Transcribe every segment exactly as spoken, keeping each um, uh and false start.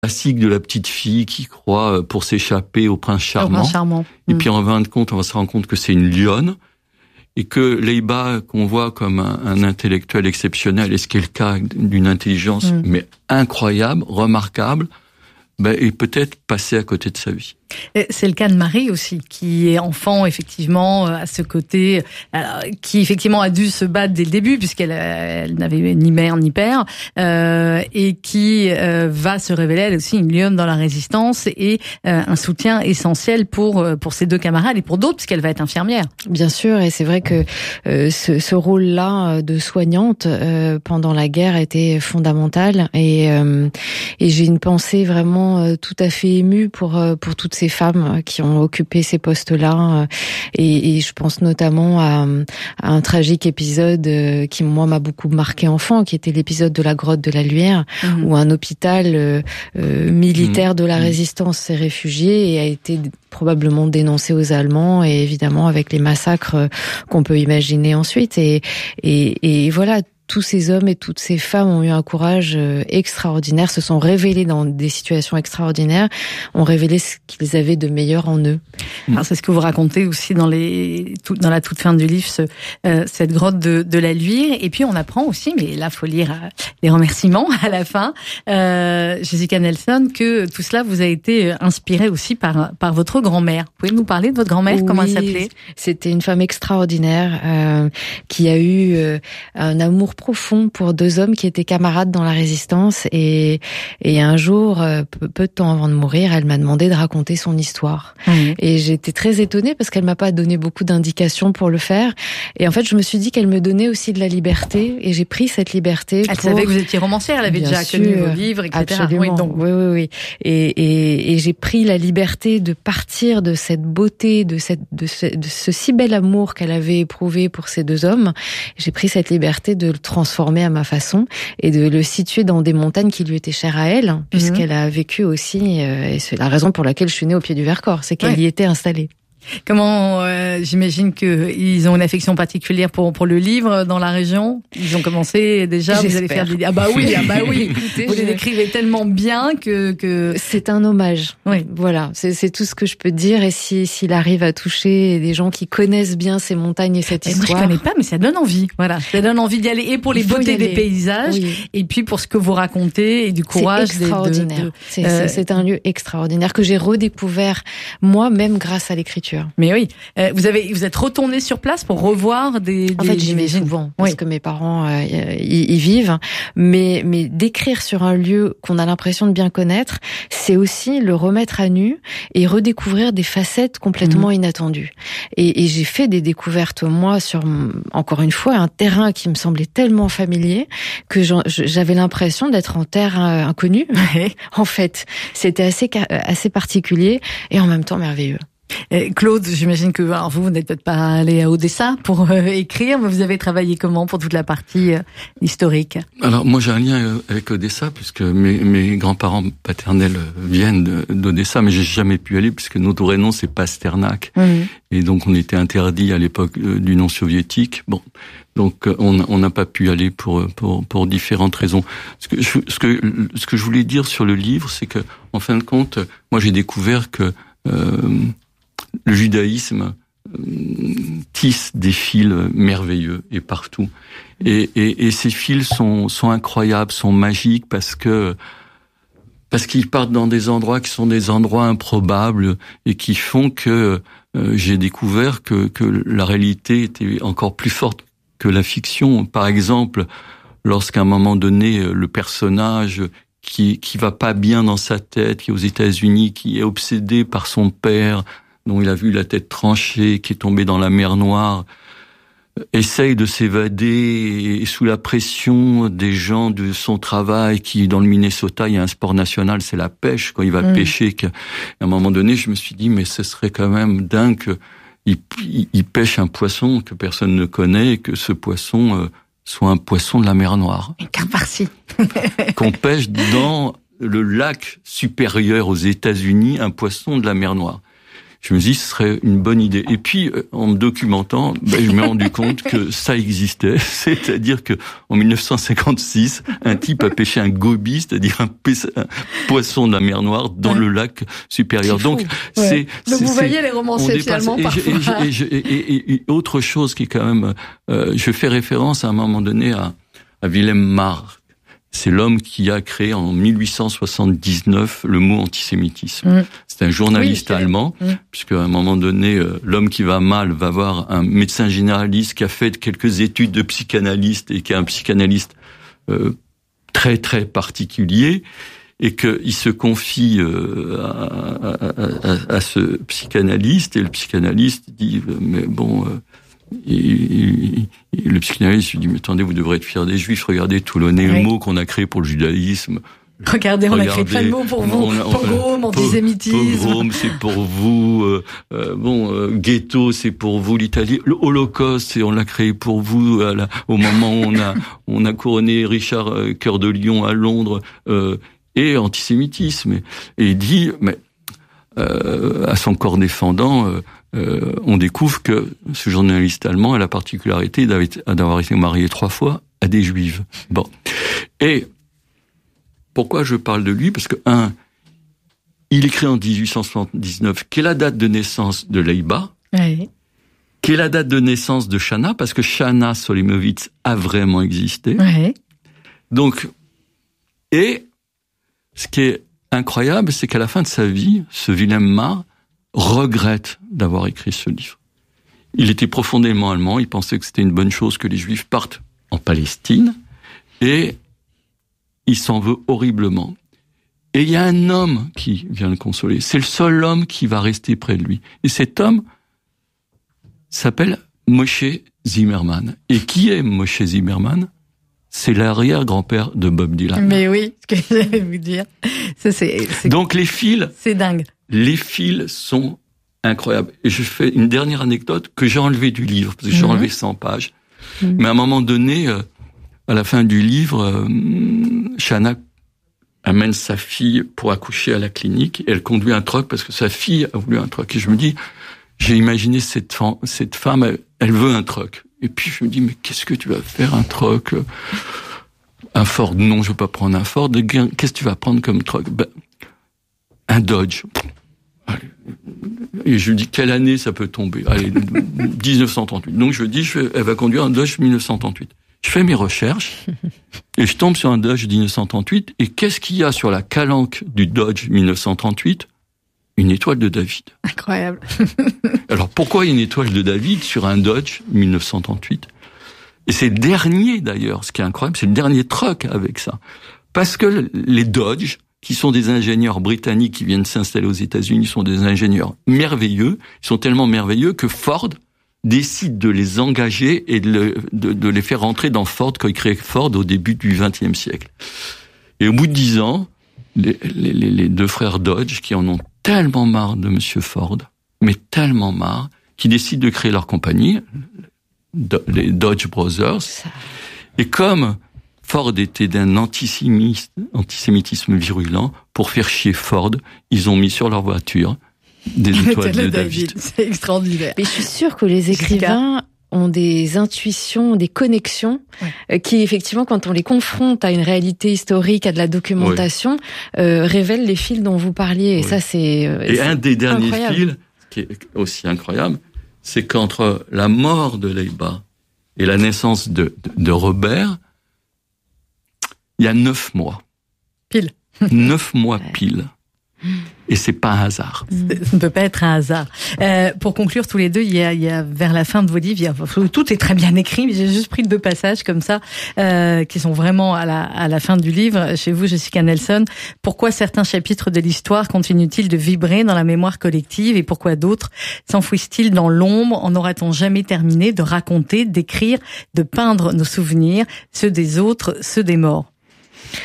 classique de la petite fille qui croit pour s'échapper au prince charmant. Au prince charmant. Et mmh. puis en fin de compte, on va se rendre compte que c'est une lionne. Et que Leiba, qu'on voit comme un, un intellectuel exceptionnel, et ce qui est le cas d'une intelligence mmh. mais incroyable, remarquable, ben, est peut-être passé à côté de sa vie. C'est le cas de Marie aussi, qui est enfant, effectivement, à ce côté, alors, qui effectivement a dû se battre dès le début, puisqu'elle elle n'avait ni mère ni père, euh, et qui euh, va se révéler elle aussi une lionne dans la résistance et euh, un soutien essentiel pour pour ses deux camarades et pour d'autres, puisqu'elle va être infirmière. Bien sûr, et c'est vrai que euh, ce, ce rôle-là de soignante euh, pendant la guerre était fondamental, et euh, et j'ai une pensée vraiment euh, tout à fait émue pour pour toutes ces femmes qui ont occupé ces postes-là, et, et je pense notamment à, à un tragique épisode qui moi m'a beaucoup marqué enfant, qui était l'épisode de la grotte de la Lumière, mmh. où un hôpital euh, militaire de la mmh. résistance s'est réfugié et a été probablement dénoncé aux Allemands, et évidemment avec les massacres qu'on peut imaginer ensuite, et, et, et voilà. Tous ces hommes et toutes ces femmes ont eu un courage extraordinaire, se sont révélés dans des situations extraordinaires, ont révélé ce qu'ils avaient de meilleur en eux. Alors, c'est ce que vous racontez aussi dans les tout, dans la toute fin du livre, ce, euh, cette grotte de, de la Luire. Et puis on apprend aussi, mais là faut lire euh, les remerciements à la fin, euh, Jessica Nelson, que tout cela vous a été inspiré aussi par par votre grand-mère. Vous pouvez nous parler de votre grand-mère? Oui, comment elle s'appelait? C'était une femme extraordinaire euh, qui a eu euh, un amour profond pour deux hommes qui étaient camarades dans la résistance, et et un jour, peu, peu de temps avant de mourir, elle m'a demandé de raconter son histoire. Mmh. Et j'étais très étonnée parce qu'elle m'a pas donné beaucoup d'indications pour le faire. Et en fait, je me suis dit qu'elle me donnait aussi de la liberté, et j'ai pris cette liberté. Elle pour... savait que vous étiez romancière, elle avait Bien déjà sûr, connu vos livres, et cetera. Absolument. Oui, donc... oui, oui, oui. Et, et, et j'ai pris la liberté de partir de cette beauté, de cette, de ce, de ce si bel amour qu'elle avait éprouvé pour ces deux hommes. J'ai pris cette liberté de le transformer à ma façon et de le situer dans des montagnes qui lui étaient chères à elle, mmh. puisqu'elle a vécu aussi, euh, et c'est la raison pour laquelle je suis née au pied du Vercors, c'est qu'elle ouais. y était installée. Comment, euh, j'imagine qu'ils ont une affection particulière pour pour le livre dans la région. Ils ont commencé déjà. J'espère. Vous allez faire des... ah bah oui, ah bah oui. Écoutez, vous je... les décrivez tellement bien que que c'est un hommage. Oui, voilà, c'est c'est tout ce que je peux dire. Et si s'il arrive à toucher des gens qui connaissent bien ces montagnes et cette et histoire, moi je connais pas, mais ça donne envie. Voilà, ça donne envie d'y aller, et pour les beautés des paysages, oui. et puis pour ce que vous racontez et du courage. C'est extraordinaire. De, de, c'est, euh... c'est, c'est un lieu extraordinaire que j'ai redécouvert moi-même grâce à l'écriture. Mais oui, euh, vous avez, vous êtes retourné sur place pour revoir des. des en fait, j'y vais souvent parce oui. que mes parents euh, y, y vivent. Mais, mais d'écrire sur un lieu qu'on a l'impression de bien connaître, c'est aussi le remettre à nu et redécouvrir des facettes complètement mmh. inattendues. Et, et j'ai fait des découvertes moi sur, encore une fois, un terrain qui me semblait tellement familier que j'avais l'impression d'être en terre inconnue. En fait, c'était assez assez particulier et en même temps merveilleux. Claude, j'imagine que alors vous, vous n'êtes peut-être pas allé à Odessa pour euh, écrire, mais vous avez travaillé comment pour toute la partie euh, historique? Alors moi j'ai un lien avec Odessa puisque mes, mes grands-parents paternels viennent de, d'Odessa, mais j'ai jamais pu aller puisque notre vrai nom c'est Pasternak, mmh. et donc on était interdit à l'époque euh, du nom soviétique. Bon, donc on on n'a pas pu aller pour pour pour différentes raisons. Ce que je, ce que ce que je voulais dire sur le livre, c'est que en fin de compte, moi j'ai découvert que euh, le judaïsme euh, tisse des fils merveilleux et partout. Et, et, et ces fils sont, sont incroyables, sont magiques parce que parce qu'ils partent dans des endroits qui sont des endroits improbables et qui font que euh, j'ai découvert que, que la réalité était encore plus forte que la fiction. Par exemple, lorsqu'à un moment donné, le personnage qui qui va pas bien dans sa tête, qui est aux États-Unis, qui est obsédé par son père, dont il a vu la tête tranchée, qui est tombé dans la mer Noire, essaye de s'évader et sous la pression des gens de son travail, qui dans le Minnesota, il y a un sport national, c'est la pêche, quand il va mmh. pêcher. Qu'à un moment donné, je me suis dit, mais ce serait quand même dingue qu'il il, il pêche un poisson que personne ne connaît et que ce poisson euh, soit un poisson de la mer Noire. Un carparcie. Qu'on pêche dans le lac supérieur aux États-Unis, un poisson de la mer Noire. je me dis ce serait une bonne idée. Et puis en me documentant, ben, je me suis rendu compte que ça existait, c'est-à-dire que en mille neuf cent cinquante-six, un type a pêché un goby, c'est-à-dire un, un poisson de la mer Noire dans ouais. le lac supérieur. C'est donc ouais. c'est donc c'est, vous voyez les romanciers finalement et, parfois. Je, et, je, et, et, et autre chose qui est quand même, euh, je fais référence à un moment donné à, à Wilhelm Marr. C'est l'homme qui a créé en mille huit cent soixante-dix-neuf le mot antisémitisme. Mmh. C'est un journaliste oui, allemand, mmh. puisque à un moment donné, euh, l'homme qui va mal va voir un médecin généraliste qui a fait quelques études de psychanalyste et qui est un psychanalyste euh, très très particulier, et qu'il se confie euh, à, à, à, à ce psychanalyste, et le psychanalyste dit mais bon. Euh, Et, et, et le psychanalyste lui dit, mais attendez, vous devrez être fiers des Juifs, regardez tout le néo-mot oui. qu'on a créé pour le judaïsme. Regardez, on regardez, a créé plein de mots pour vous, on a, on a, pogrom, antisémitisme. Pogrom, c'est pour vous, euh, euh, bon, euh, ghetto, c'est pour vous, l'Italie. Le Holocauste, on l'a créé pour vous, à la, au moment où on a, on a couronné Richard euh, Cœur de Lion à Londres, euh, et antisémitisme. Et, et il dit, mais, euh, à son corps défendant, euh, Euh, on découvre que ce journaliste allemand a la particularité d'avoir été marié trois fois à des juives. Bon. Et pourquoi je parle de lui? Parce que, un, il écrit en dix-huit cent soixante-dix-neuf, qui est la date de naissance de Leiba, oui. qui est la date de naissance de Chana, parce que Chana Solomovitz a vraiment existé. Oui. Donc, et ce qui est incroyable, c'est qu'à la fin de sa vie, ce Wilhelm Marr regrette d'avoir écrit ce livre. Il était profondément allemand, il pensait que c'était une bonne chose que les Juifs partent en Palestine, et il s'en veut horriblement. Et il y a un homme qui vient le consoler, c'est le seul homme qui va rester près de lui. Et cet homme s'appelle Moshe Zimmerman. Et qui est Moshe Zimmerman? C'est l'arrière-grand-père de Bob Dylan. Mais oui, ce que j'allais vous dire. Ça, c'est, c'est... Donc les fils... C'est dingue. Les fils sont incroyables. Et je fais une dernière anecdote que j'ai enlevée du livre, parce que j'ai mmh. enlevé cent pages. Mmh. Mais à un moment donné, euh, à la fin du livre, euh, Chana amène sa fille pour accoucher à la clinique, et elle conduit un truck parce que sa fille a voulu un truck. Et je me dis, j'ai imaginé cette femme, cette femme, elle, elle veut un truck. Et puis je me dis, mais qu'est-ce que tu vas faire, un truck? Un Ford? Non, je veux pas prendre un Ford. Qu'est-ce que tu vas prendre comme truck? Ben, un Dodge. Et je lui dis, quelle année ça peut tomber? Allez, dix-neuf cent trente-huit. Donc je lui dis, je fais, elle va conduire un Dodge dix-neuf cent trente-huit. Je fais mes recherches, et je tombe sur un Dodge dix-neuf cent trente-huit, et qu'est-ce qu'il y a sur la calanque du Dodge dix-neuf cent trente-huit? Une étoile de David. Incroyable. Alors pourquoi il y a une étoile de David sur un Dodge dix-neuf cent trente-huit? Et c'est le dernier d'ailleurs, ce qui est incroyable, c'est le dernier truck avec ça. Parce que les Dodge, qui sont des ingénieurs britanniques qui viennent s'installer aux États-Unis, sont des ingénieurs merveilleux. Ils sont tellement merveilleux que Ford décide de les engager et de, le, de, de les faire rentrer dans Ford quand il crée Ford au début du vingtième siècle. Et au bout de dix ans, les, les, les deux frères Dodge, qui en ont tellement marre de Monsieur Ford, mais tellement marre, qui décident de créer leur compagnie, les Dodge Brothers. Et comme Ford était d'un antisémitisme, antisémitisme virulent, pour faire chier Ford, ils ont mis sur leur voiture des étoiles de David. David. C'est extraordinaire. Mais je suis sûre que les écrivains ont des intuitions, des connexions, ouais. qui effectivement, quand on les confronte à une réalité historique, à de la documentation, ouais. euh, révèlent les fils dont vous parliez. Et ouais. ça, c'est euh, Et c'est un des derniers incroyable. fils, qui est aussi incroyable, c'est qu'entre la mort de Leiba et la naissance de, de, de Robert, il y a neuf mois. Pile. Neuf mois pile. Et c'est pas un hasard. Ça ne peut pas être un hasard. Euh, pour conclure tous les deux, il y a, il y a vers la fin de vos livres, il y a, tout est très bien écrit, mais j'ai juste pris deux passages comme ça euh, qui sont vraiment à la, à la fin du livre. Chez vous, Jessica Nelson, pourquoi certains chapitres de l'histoire continuent-ils de vibrer dans la mémoire collective et pourquoi d'autres s'enfouissent-ils dans l'ombre? En aura-t-on jamais terminé de raconter, d'écrire, de peindre nos souvenirs, ceux des autres, ceux des morts?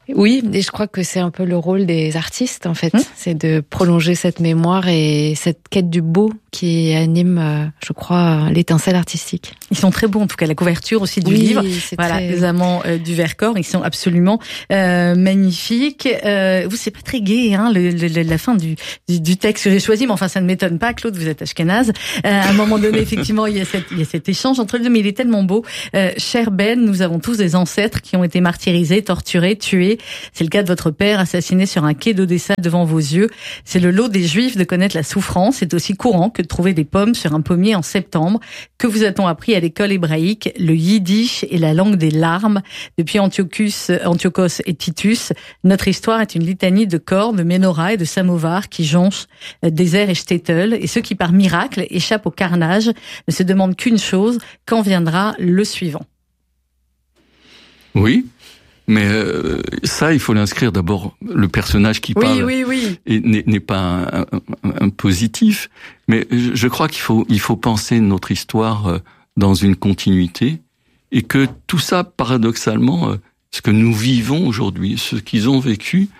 Oui, et je crois que c'est un peu le rôle des artistes, en fait. Mmh. C'est de prolonger cette mémoire et cette quête du beau qui anime, je crois, l'étincelle artistique. Ils sont très beaux, en tout cas, la couverture aussi du oui, livre. Voilà, très... les amants euh, du Vercors, ils sont absolument euh, magnifiques. Euh, vous, c'est pas très gai, hein, le, le, la fin du, du, du texte que j'ai choisi, mais enfin, ça ne m'étonne pas. Claude, vous êtes ashkénaze. Euh, à un moment donné, effectivement, il y a cette, il y a cet échange entre les deux, mais il est tellement beau. Euh, cher Ben, nous avons tous des ancêtres qui ont été martyrisés, torturés, tués. C'est le cas de votre père, assassiné sur un quai d'Odessa devant vos yeux. C'est le lot des Juifs de connaître la souffrance. C'est aussi courant que de trouver des pommes sur un pommier en septembre. Que vous a-t-on appris à l'école hébraïque? Le yiddish et la langue des larmes. Depuis Antiochus, Antiochos et Titus, notre histoire est une litanie de corps, de menorahs et de samovars qui jonchent désert et shtetl. Et ceux qui, par miracle, échappent au carnage ne se demandent qu'une chose: quand viendra le suivant? Oui. Mais euh, ça, il faut l'inscrire d'abord. Le personnage qui oui, parle oui, oui. Et n'est, n'est pas un, un, un positif. Mais je crois qu'il faut, il faut penser notre histoire dans une continuité et que tout ça, paradoxalement, ce que nous vivons aujourd'hui, ce qu'ils ont vécu,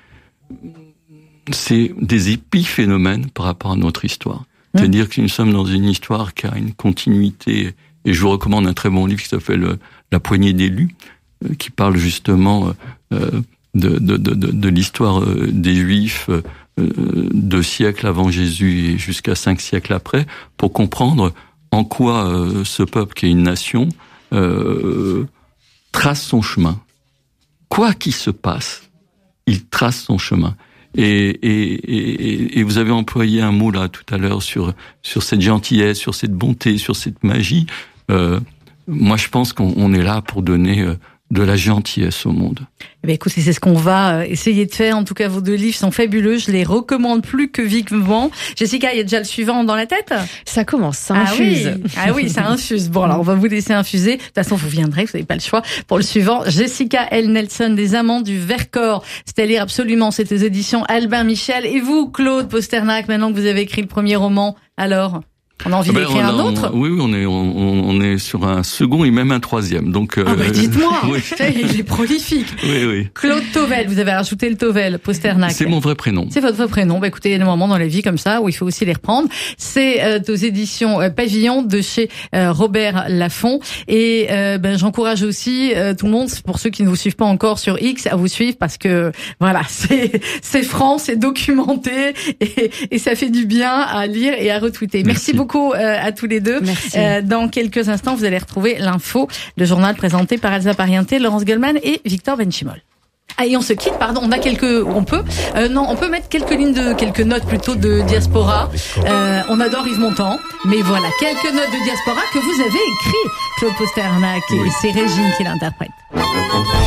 c'est des épiphénomènes par rapport à notre histoire. Mmh. C'est-à-dire que nous sommes dans une histoire qui a une continuité. Et je vous recommande un très bon livre qui s'appelle La poignée d'élus, qui parle justement euh, de, de, de, de l'histoire des Juifs euh, deux siècles avant Jésus et jusqu'à cinq siècles après, pour comprendre en quoi euh, ce peuple, qui est une nation, euh, trace son chemin. Quoi qu'il se passe, il trace son chemin. Et, et, et, et vous avez employé un mot là tout à l'heure sur, sur cette gentillesse, sur cette bonté, sur cette magie. Euh, moi, je pense qu'on on est là pour donner... Euh, de la gentillesse au monde. Eh bien, écoutez, c'est ce qu'on va essayer de faire. En tout cas, vos deux livres sont fabuleux. Je les recommande plus que vivement. Jessica, il y a déjà le suivant dans la tête? Ça commence, ça ah infuse. Oui. Ah oui, ça infuse. Bon, alors on va vous laisser infuser. De toute façon, vous viendrez, vous n'avez pas le choix. Pour le suivant, Jessica L. Nelson, des Amants du Vercors. C'est à lire absolument, c'est aux éditions Albin Michel. Et vous, Claude Pasternak, maintenant que vous avez écrit le premier roman, alors? On a envie ben, d'écrire un autre? on, Oui, oui, on est, on, on est sur un second et même un troisième. Donc, ah, bah, dites-moi! Oui. Il est prolifique. Oui, oui. Claude Tauvel, vous avez rajouté le Tauvel, Pasternak. C'est mon vrai prénom. C'est votre vrai prénom. Bah, écoutez, il y a des moments dans la vie comme ça où il faut aussi les reprendre. C'est euh, aux éditions euh, Pavillon de chez euh, Robert Laffont. Et euh, ben, j'encourage aussi euh, tout le monde, pour ceux qui ne vous suivent pas encore sur X, à vous suivre parce que, voilà, c'est, c'est franc, c'est documenté et, et ça fait du bien à lire et à retweeter. Merci, Merci beaucoup. Beaucoup à tous les deux. Merci. Euh, dans quelques instants, vous allez retrouver l'info, le journal présenté par Elsa Parienté, Laurence Goldman et Victor Benchimol. Ah, et on se quitte, pardon, on a quelques, on peut, euh, non, on peut mettre quelques lignes de, quelques notes plutôt de diaspora. Euh, on adore Yves Montand, mais voilà, quelques notes de diaspora que vous avez écrites, Claude Pasternak, oui. Et c'est Régine qui l'interprète.